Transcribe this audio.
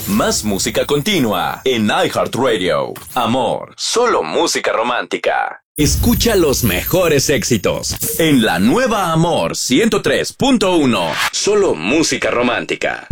Más música continua en iHeartRadio. Amor, solo música romántica. Escucha los mejores éxitos en la nueva Amor 103.1. Solo música romántica.